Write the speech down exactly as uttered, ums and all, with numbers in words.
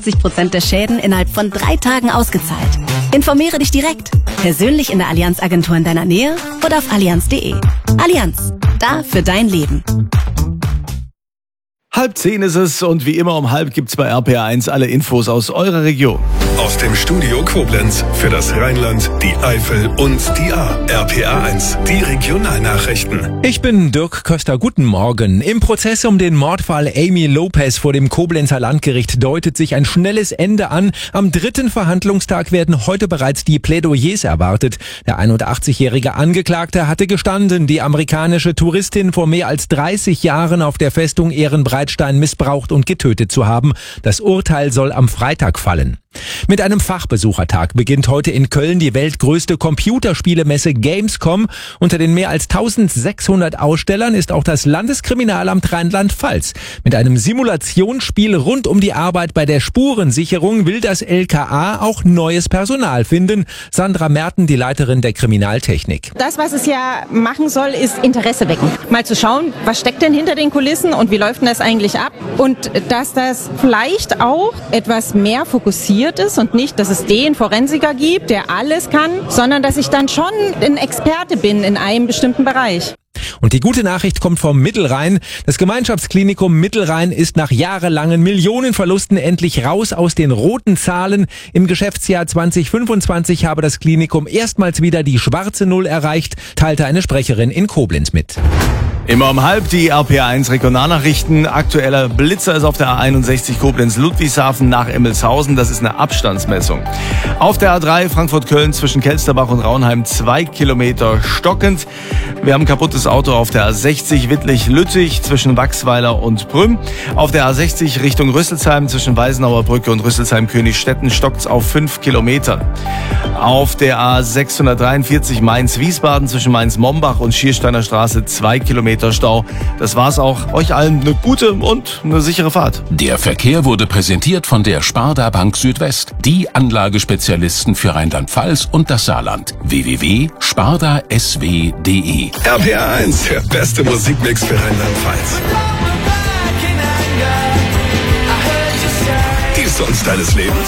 fünfzig Prozent der Schäden innerhalb von drei Tagen ausgezahlt. Informiere dich direkt. Persönlich in der Allianz-Agentur in deiner Nähe oder auf allianz punkt de. Allianz. Da für dein Leben. Halb zehn ist es und wie immer um halb gibt's bei R P R eins alle Infos aus eurer Region. Aus dem Studio Koblenz für das Rheinland, die Eifel und die Ahr. R P R eins, die Regionalnachrichten. Ich bin Dirk Köster, guten Morgen. Im Prozess um den Mordfall Amy Lopez vor dem Koblenzer Landgericht deutet sich ein schnelles Ende an. Am dritten Verhandlungstag werden heute bereits die Plädoyers erwartet. Der einundachtzigjährige Angeklagte hatte gestanden, die amerikanische Touristin vor mehr als dreißig Jahren auf der Festung Ehrenbreitstein missbraucht und getötet zu haben. Das Urteil soll am Freitag fallen. Mit einem Fachbesuchertag beginnt heute in Köln die weltgrößte Computerspielemesse Gamescom. Unter den mehr als eintausendsechshundert Ausstellern ist auch das Landeskriminalamt Rheinland-Pfalz. Mit einem Simulationsspiel rund um die Arbeit bei der Spurensicherung will das L K A auch neues Personal finden. Sandra Merten, die Leiterin der Kriminaltechnik. Das, was es ja machen soll, ist Interesse wecken. Mal zu schauen, was steckt denn hinter den Kulissen und wie läuft denn das eigentlich ab? Und dass das vielleicht auch etwas mehr fokussiert ist und nicht, dass es den Forensiker gibt, der alles kann, sondern dass ich dann schon ein Experte bin in einem bestimmten Bereich. Und die gute Nachricht kommt vom Mittelrhein. Das Gemeinschaftsklinikum Mittelrhein ist nach jahrelangen Millionenverlusten endlich raus aus den roten Zahlen. Im Geschäftsjahr zwanzig fünfundzwanzig habe das Klinikum erstmals wieder die schwarze Null erreicht, teilte eine Sprecherin in Koblenz mit. Immer um halb die R P R eins Regionalnachrichten. Aktueller Blitzer ist auf der A einundsechzig Koblenz-Ludwigshafen nach Emmelshausen. Das ist eine Abstandsmessung. Auf der A drei Frankfurt-Köln zwischen Kelsterbach und Raunheim zwei Kilometer stockend. Wir haben ein kaputtes Auto auf der A sechzig Wittlich-Lüttich zwischen Wachsweiler und Prüm. Auf der A sechzig Richtung Rüsselsheim zwischen Weißenauer Brücke und Rüsselsheim-Königsstetten stockt's auf fünf Kilometern. Auf der A sechshundertdreiundvierzig Mainz-Wiesbaden zwischen Mainz-Mombach und Schiersteiner Straße zwei Kilometer Stau. Das war's auch. Euch allen eine gute und eine sichere Fahrt. Der Verkehr wurde präsentiert von der Sparda Bank Südwest, die Anlagespezialisten für Rheinland-Pfalz und das Saarland. w w w punkt sparda s w punkt de. R P R eins, der beste Musikmix für Rheinland-Pfalz. Die Songs deines Lebens.